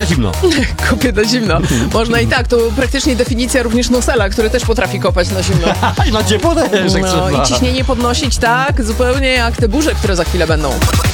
zimno. Kopię na zimno. Można i tak, to praktycznie definicja również Nosela, który też potrafi kopać na zimno. I na ciepło też, jak No trzeba. i ciśnienie podnosić tak, zupełnie jak te burze, które za chwilę będą.